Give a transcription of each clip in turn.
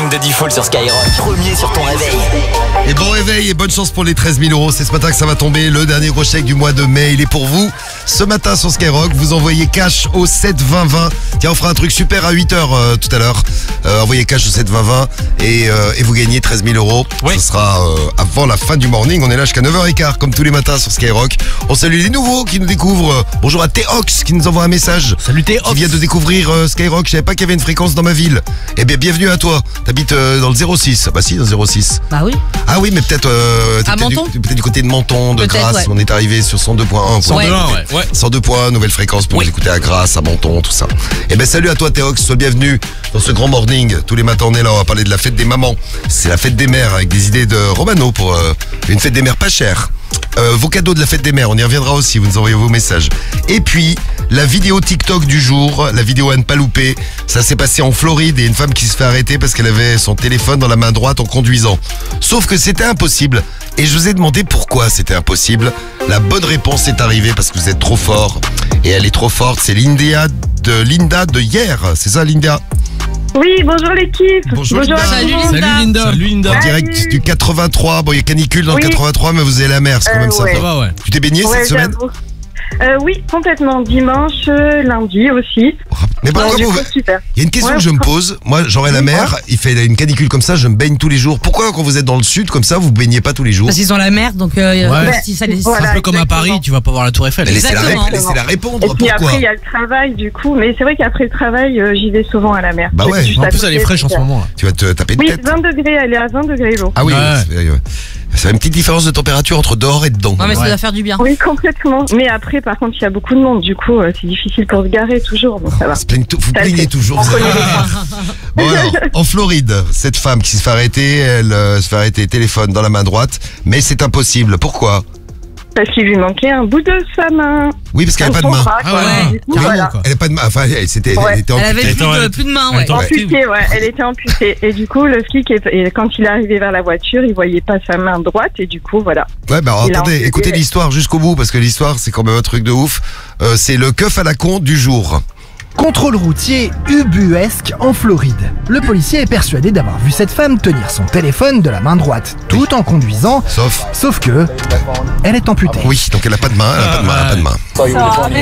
morning de Diffoul sur Skyrock. Premier sur ton réveil. Et bon réveil et bonne chance pour les 13 000 €. C'est ce matin que ça va tomber. Le dernier gros chèque du mois de mai, il est pour vous. Ce matin sur Skyrock, vous envoyez cash au 7 20 20. Tiens, on fera un truc super à 8h tout à l'heure. Envoyez cash au 7 20 20 et vous gagnez 13 000 €. Oui. Ce sera avant la fin du morning. On est là jusqu'à 9h15 comme tous les matins sur Skyrock. On salue les nouveaux qui nous découvrent. Bonjour à Théox qui nous envoie un message. Salut Théox. Qui vient de découvrir Skyrock. Je savais pas qu'il y avait une fréquence dans ma ville. Eh bien, bienvenue à toi. T'habites dans le 06. Bah si, dans le 06. Bah oui. Ah oui, mais peut-être peut-être du côté de Menton, de Peut-être, Grasse. ouais. On est arrivé sur 102.1. 102.1, ouais. 102 points, nouvelle fréquence pour nous écouter à Grasse, à Menton, tout ça. Eh ben salut à toi Théox, sois bienvenue dans ce grand morning. Tous les matins on est là, on va parler de la fête des mamans. C'est la fête des mères avec des idées de Romano pour une fête des mères pas chère. Vos cadeaux de la fête des mères, on y reviendra aussi, vous nous envoyez vos messages. Et puis, la vidéo TikTok du jour, la vidéo à ne pas louper, ça s'est passé en Floride et une femme qui se fait arrêter parce qu'elle avait son téléphone dans la main droite en conduisant. Sauf que c'était impossible et je vous ai demandé pourquoi c'était impossible. La bonne réponse est arrivée parce que vous êtes trop fort et elle est trop forte, c'est Linda de hier, c'est ça Linda? Oui, bonjour l'équipe. Bonjour, à Linda. tout le monde. Salut Linda. En direct du 83, bon il y a canicule dans le 83 mais vous avez la mer, c'est quand même sympa. ouais. Ça va, ouais. Tu t'es baigné Ouais, cette semaine? j'avoue. Oui, complètement. Dimanche, lundi aussi. Mais pourquoi Du vous... coup, super. Il y a une question Ouais, que je me pose. Moi, j'aurais la mer, il fait une canicule comme ça, je me baigne tous les jours. Pourquoi, quand vous êtes dans le sud, comme ça, vous baignez pas tous les jours? Parce qu'ils ont la mer, donc si ça les... Voilà. C'est un peu comme à exactement. Paris, tu vas pas voir la Tour Eiffel. Mais laissez-la Exactement. répondre. Et puis Pourquoi? après, il y a le travail, du coup. Mais c'est vrai qu'après le travail, j'y vais souvent à la mer. Bah ouais. Juste En à plus, côté, elle est fraîche en ce donc, moment. Là. Tu vas te taper de Oui, tête. 20 degrés, elle est à 20 degrés l'eau. Ah oui, Ouais. c'est une petite différence de température entre dehors et dedans. Non mais ça Ouais. doit faire du bien. Oui, complètement. Mais après, par contre, il y a beaucoup de monde. Du coup, c'est difficile pour se garer toujours. Donc ça va. Vous Ça le plaignez fait. toujours. On vous connaît avez- les points. Bon alors, en Floride, cette femme qui se fait arrêter, elle se fait arrêter téléphone dans la main droite, mais c'est impossible. Pourquoi? Parce qu'il lui manquait un bout de sa main. Oui, parce qu'elle n'a pas de main. Ah ouais, Du coup, carrément, voilà. quoi. Elle n'a pas de main. Enfin, elle était Ouais. amputée. Elle avait Attends, plus de main, ouais. attends. Amputée, ouais, elle était amputée. Et du coup, le flic, quand il est arrivé vers la voiture, il voyait pas sa main droite. Et du coup, voilà. Ouais, bah alors, Il a attendez, amputé. écoutez l'histoire jusqu'au bout, parce que l'histoire, c'est quand même un truc de ouf. C'est le keuf à la con du jour. Contrôle routier ubuesque en Floride. Le policier est persuadé d'avoir vu cette femme tenir son téléphone de la main droite tout en conduisant, sauf que elle est amputée. Oui, donc elle n'a pas de main, elle n'a pas de main, elle n'a pas de main.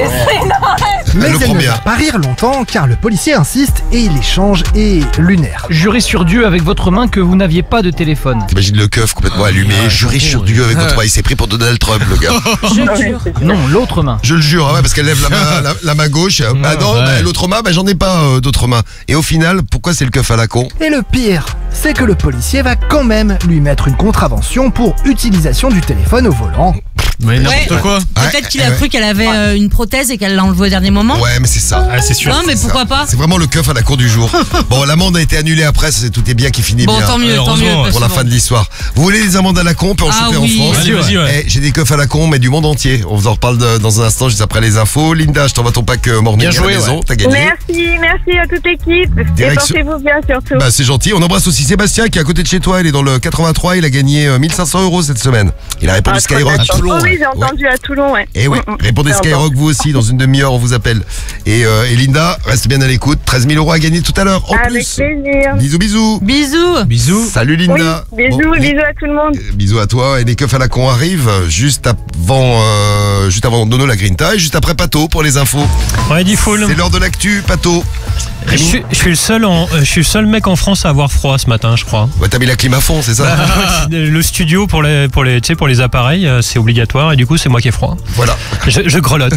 Mais elle le elle prend ne bien. va pas rire longtemps car le policier insiste et l'échange est lunaire. Jurez sur Dieu avec votre main que vous n'aviez pas de téléphone. T'imagines le keuf complètement allumé, juré sur Dieu avec votre main, il s'est pris pour Donald Trump, le gars. Je jure. Non, l'autre main. Je le jure, ouais, parce qu'elle lève la main gauche. Bah non, ouais. bah, l'autre main, bah j'en ai pas d'autre main. Et au final, pourquoi c'est le keuf à la con? Et le pire, c'est que le policier va quand même lui mettre une contravention pour utilisation du téléphone au volant. Mais n'importe Ouais. quoi. Peut-être qu'il a cru qu'elle avait une prothèse et qu'elle l'a enlevée au dernier moment. Ouais, mais c'est ça. Ah, c'est sûr. Non mais C'est pourquoi ça. pas? C'est vraiment le keuf à la con du jour. Bon, l'amende a été annulée après, tout est bien qui finit Bon bien. tant mieux, tant Heureusement, mieux. ouais. Pour la fin de l'histoire. Vous voulez des amendes à la con, on peut en Ah choper oui. en France. Allez, vas-y, ouais. J'ai des keufs à la con, mais du monde entier. On vous en reparle dans un instant, juste après les infos. Linda, je t'envoie ton pack morning Bien à joué, la maison. ouais. T'as gagné. Merci à toute l'équipe. Et Direction- portez-vous bien surtout. Bah c'est gentil. On embrasse aussi Sébastien qui est à côté de chez toi. Il est dans le 83. Il a gagné 1500 € cette semaine. Il a répondu trop Skyrock. d'accord. Toulon, Oh oui, ouais. j'ai entendu à Toulon, ouais. Et oui, répondez J'ai Skyrock entendu. vous aussi. Dans une demi-heure, on vous appelle. Et Linda, reste bien à l'écoute. 13 000 € à gagner tout à l'heure. En Avec plus. plaisir. Bisous, bisous. Bisous. Bisous. Salut Oui, Linda. bisous, Bon, bisous à tout le monde. Bisous à toi. Et les keufs à la con arrivent juste avant Nono la Grinta et juste après Pato pour les infos. Ouais, Diffoul. C'est l'heure de l'actu, Pato. Je suis le seul mec en France à avoir froid ce matin, je crois. Ouais, t'as mis la clim à fond, c'est ça? Le studio pour les appareils, c'est obligatoire et du coup c'est moi qui ai froid. Voilà. Je grelotte.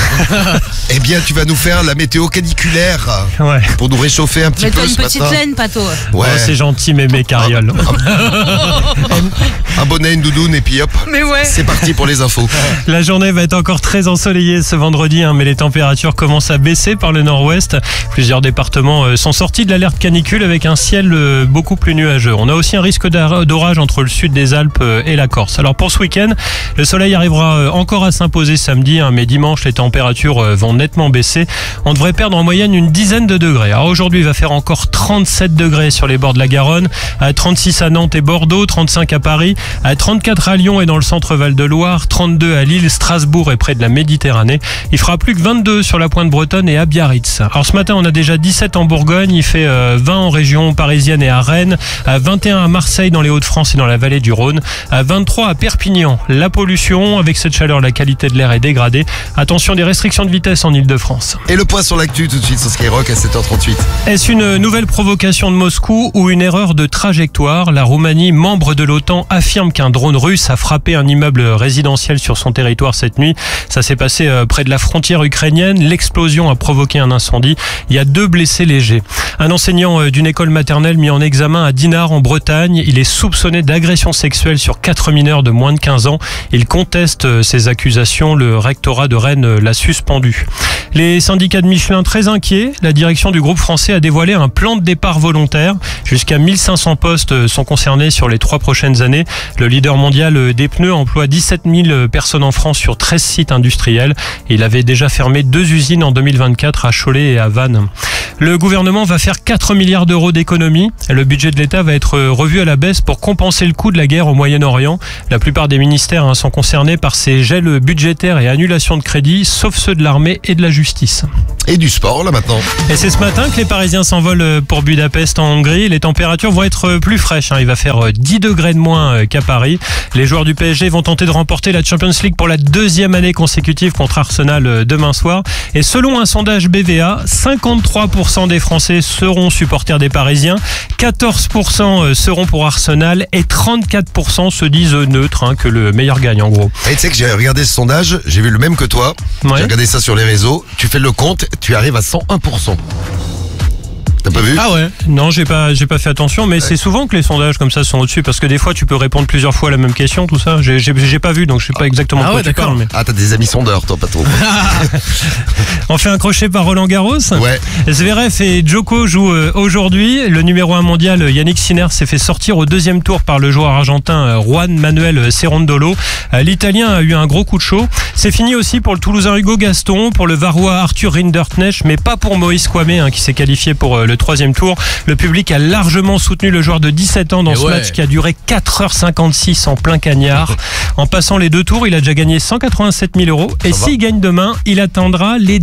Eh bien, tu vas nous faire la météo caniculaire Ouais. pour nous réchauffer un petit Mets-toi peu une ce petite matin. laine, Pato. Ouais. Oh, c'est gentil, mémé carriole. Un bonnet, une doudoune et puis hop. Mais ouais. C'est parti pour les infos. La journée va être encore très ensoleillée ce vendredi, mais les températures commencent à baisser par le nord-ouest. Plusieurs départements sont sortis de l'alerte canicule avec un ciel beaucoup plus nuageux. On a aussi un risque d'orage entre le sud des Alpes et la Corse. Alors pour ce week-end, le soleil arrivera encore à s'imposer samedi, mais dimanche les températures vont nettement baisser. On devrait perdre en moyenne une dizaine de degrés. Alors aujourd'hui, il va faire encore 37 degrés sur les bords de la Garonne, à 36 à Nantes et Bordeaux, 35 à Paris. 34 à Lyon et dans le centre Val-de-Loire, 32 à Lille, Strasbourg et près de la Méditerranée. Il fera plus que 22 sur la pointe bretonne et à Biarritz. Alors ce matin, on a déjà 17 en Bourgogne, il fait 20 en région parisienne et à Rennes, 21 à Marseille dans les Hauts-de-France et dans la vallée du Rhône, 23 à Perpignan. La pollution, avec cette chaleur, la qualité de l'air est dégradée. Attention, des restrictions de vitesse en Ile-de-France. Et le point sur l'actu tout de suite sur Skyrock à 7h38. Est-ce une nouvelle provocation de Moscou ou une erreur de trajectoire? La Roumanie, membre de l'OTAN, affirme qu'un drone russe a frappé un immeuble résidentiel sur son territoire cette nuit. Ça s'est passé près de la frontière ukrainienne. L'explosion a provoqué un incendie. Il y a 2 blessés légers. Un enseignant d'une école maternelle mis en examen à Dinard en Bretagne. Il est soupçonné d'agression sexuelle sur 4 mineurs de moins de 15 ans. Il conteste ces accusations. Le rectorat de Rennes l'a suspendu. Les syndicats de Michelin très inquiets. La direction du groupe français a dévoilé un plan de départ volontaire. Jusqu'à 1500 postes sont concernés sur les 3 prochaines années. Le leader mondial des pneus emploie 17 000 personnes en France sur 13 sites industriels. Il avait déjà fermé 2 usines en 2024 à Cholet et à Vannes. Le gouvernement va faire 4 milliards d'euros d'économies. Le budget de l'État va être revu à la baisse pour compenser le coût de la guerre au Moyen-Orient. La plupart des ministères sont concernés par ces gels budgétaires et annulations de crédits, sauf ceux de l'armée et de la justice. Et du sport là maintenant. Et c'est ce matin que les Parisiens s'envolent pour Budapest en Hongrie. Les températures vont être plus fraîches. Il va faire 10 degrés de moins qu'à Paris. Les joueurs du PSG vont tenter de remporter la Champions League pour la 2e année consécutive contre Arsenal demain soir. Et selon un sondage BVA, 53% des Français seront supporters des Parisiens, 14% seront pour Arsenal et 34% se disent neutres, que le meilleur gagne en gros. Et tu sais que j'ai regardé ce sondage, j'ai vu le même que toi. Ouais. J'ai regardé ça sur les réseaux. Tu fais le compte, tu arrives à 101%. T'as pas vu? Ah ouais? Non, j'ai pas fait attention, mais c'est souvent que les sondages comme ça sont au-dessus, parce que des fois tu peux répondre plusieurs fois à la même question, tout ça. J'ai pas vu, donc je sais pas exactement de quoi tu parles. Mais... Ah, t'as des amis sondeurs, toi, pas trop. On fait un crochet par Roland Garros. Ouais. Zverev et Djoko jouent aujourd'hui. Le numéro 1 mondial, Yannick Sinner, s'est fait sortir au 2e tour par le joueur argentin Juan Manuel Cerundolo. L'Italien a eu un gros coup de chaud. C'est fini aussi pour le Toulousain Hugo Gaston, pour le Varois Arthur Rinderknecht, mais pas pour Moïse Kouamé, qui s'est qualifié pour le 3e tour. Le public a largement soutenu le joueur de 17 ans dans ce match qui a duré 4h56 en plein cagnard. En passant les 2 tours, il a déjà gagné 187 000 euros. Et s'il gagne demain, il atteindra les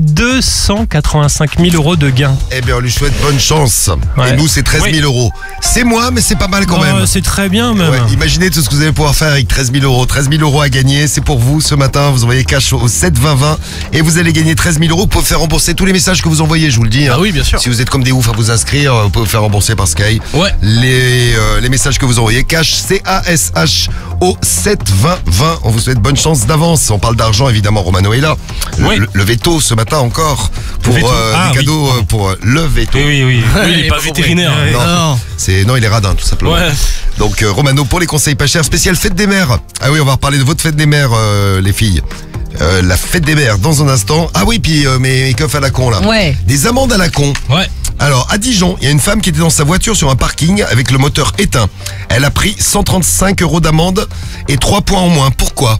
285 000 euros de gain. Eh bien, on lui souhaite bonne chance. Ouais. Et nous, c'est 13 000 euros. C'est moins, mais c'est pas mal quand même. C'est très bien même. Ouais, imaginez tout ce que vous allez pouvoir faire avec 13 000 euros. 13 000 euros à gagner, c'est pour vous ce matin. Vous envoyez cash au 7 20 20 et vous allez gagner 13 000 euros. Vous pouvez faire rembourser tous les messages que vous envoyez, je vous le dis. Ah oui, bien sûr. Si vous êtes comme des oufs à vous inscrire, vous pouvez vous faire rembourser par Sky. Ouais. Les messages que vous envoyez, cash, CASH au 7 20 20. On vous souhaite bonne chance d'avance. On parle d'argent évidemment, Romano est là. Le veto ce matin encore pour des cadeaux pour le veto. Oui, il est pas vétérinaire. Non, il est radin tout simplement. Ouais. Donc Romano pour les conseils pas chers, spécial fête des mères. Ah oui, on va reparler de votre fête des mères les filles. La fête des mères dans un instant. Ah oui, puis mes keufs à la con là. Ouais. Des amendes à la con. Ouais. Alors, à Dijon, il y a une femme qui était dans sa voiture sur un parking avec le moteur éteint. Elle a pris 135 euros d'amende et 3 points en moins. Pourquoi?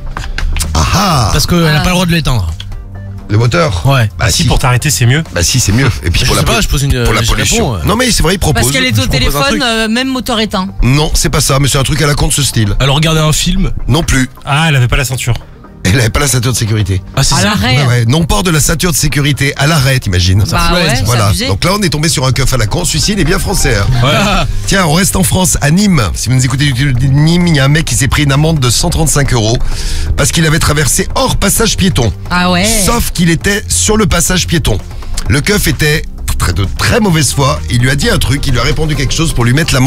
Parce qu'elle n'a pas le droit de l'éteindre. Le moteur? Ouais. Bah si, pour t'arrêter, c'est mieux. Bah si, c'est mieux. Et puis pour la pollution. Non mais c'est vrai, il propose. Parce qu'elle est au téléphone, même moteur éteint. Non, c'est pas ça, mais c'est un truc à la con de ce style. Alors regardez un film? Non plus. Ah, elle avait pas la ceinture. Elle avait pas la ceinture de sécurité. Ah, c'est à ça. l'arrêt. Ouais, non-port de la ceinture de sécurité à l'arrêt, t'imagines. Bah ouais, voilà. Donc là, on est tombé sur un keuf à la con. Celui-ci, il est bien français. Ouais. Tiens, on reste en France, à Nîmes. Si vous nous écoutez de Nîmes, il y a un mec qui s'est pris une amende de 135 euros parce qu'il avait traversé hors passage piéton. Ah ouais. Sauf qu'il était sur le passage piéton. Le keuf était de très mauvaise foi. Il lui a dit un truc, il lui a répondu quelque chose pour lui mettre l'amende.